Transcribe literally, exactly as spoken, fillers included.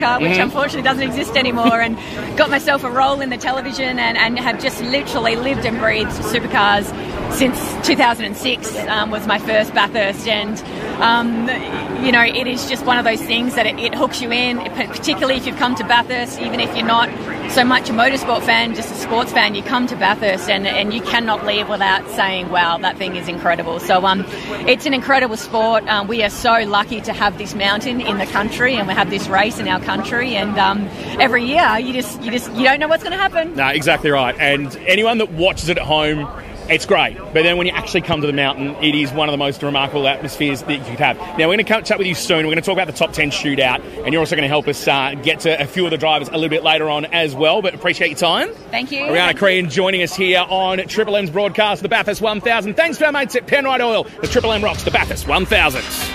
car, which Mm-hmm. unfortunately doesn't exist anymore, and got myself a role in the television, and, and have just literally lived and breathed supercars since two thousand six. Um, was my first Bathurst, and um, you know, it is just one of those things that it, it hooks you in, particularly if you've come to Bathurst, even if you're not so much a motorsport fan, just a sports fan, you come to Bathurst and, and you cannot leave without saying, wow, that thing is incredible. So um, it's an incredible sport. Um, we are so lucky to have this mountain in the country, and we have this race in our country, and um, every year you just you just you don't know what's going to happen. No, exactly right. And anyone that watches it at home, it's great. But then when you actually come to the mountain, it is one of the most remarkable atmospheres that you could have. Now, we're going to come chat with you soon. We're going to talk about the top ten shootout, and you're also going to help us uh, get to a few of the drivers a little bit later on as well. But appreciate your time. Thank you. Ariana Crean joining us here on Triple M's broadcast, the Bathurst one thousand. Thanks to our mates at Penrite Oil. The Triple M rocks the Bathurst one thousand.